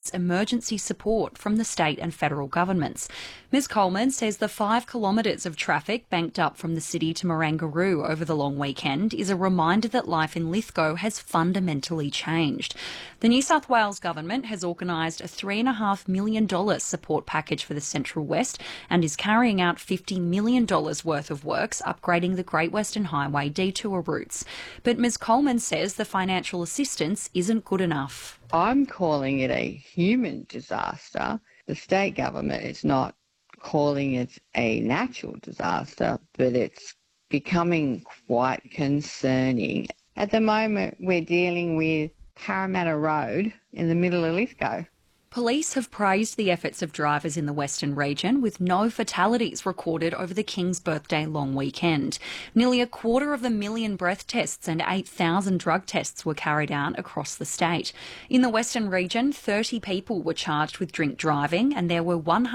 needs emergency support from the state and federal governments. Ms Coleman says the 5 kilometres of traffic banked up from the city to Marangaroo over the long weekend is a reminder that life in Lithgow has fundamentally changed. The New South Wales government has organised a $3.5 million support package for the Central West and is carrying out $50 million worth of works upgrading the Great Western Highway detour routes. But Ms Coleman says the financial assistance isn't good enough. I'm calling it a human disaster. The state government is not calling it a natural disaster, but it's becoming quite concerning. At the moment, we're dealing with Parramatta Road in the middle of Lithgow. Police have praised the efforts of drivers in the Western region, with no fatalities recorded over the King's Birthday long weekend. Nearly 250,000 breath tests and 8,000 drug tests were carried out across the state. In the Western region, 30 people were charged with drink driving and there were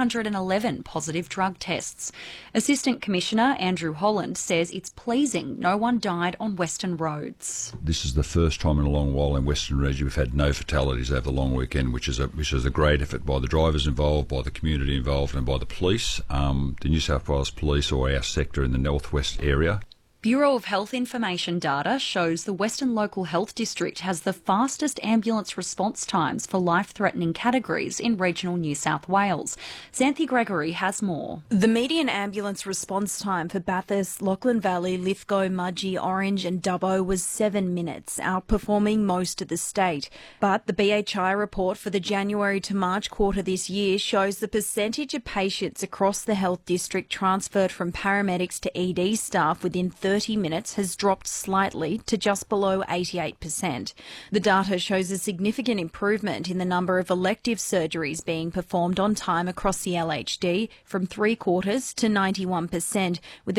111 positive drug tests. Assistant Commissioner Andrew Holland says it's pleasing no one died on Western roads. This is the first time in a long while in Western region we've had no fatalities over the long weekend, which is a great effort by the drivers involved, by the community involved and by the police, the New South Wales Police or our sector in the northwest area. Bureau of Health Information data shows the Western Local Health District has the fastest ambulance response times for life-threatening categories in regional New South Wales. Xanthi Gregory has more. The median ambulance response time for Bathurst, Lachlan Valley, Lithgow, Mudgee, Orange and Dubbo was 7 minutes, outperforming most of the state. But the BHI report for the January to March quarter this year shows the percentage of patients across the health district transferred from paramedics to ED staff within 30 minutes has dropped slightly to just below 88%. The data shows a significant improvement in the number of elective surgeries being performed on time across the LHD from 3/4 to 91%, with a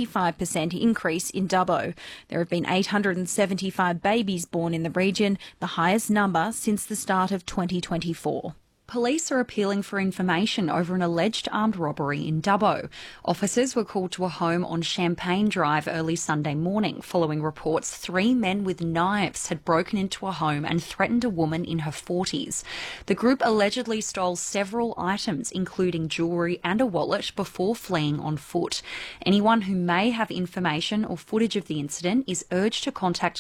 25% increase in Dubbo. There have been 875 babies born in the region, the highest number since the start of 2024. Police are appealing for information over an alleged armed robbery in Dubbo. Officers were called to a home on Champagne Drive early Sunday morning following reports 3 men with knives had broken into a home and threatened a woman in her 40s. The group allegedly stole several items, including jewellery and a wallet, before fleeing on foot. Anyone who may have information or footage of the incident is urged to contact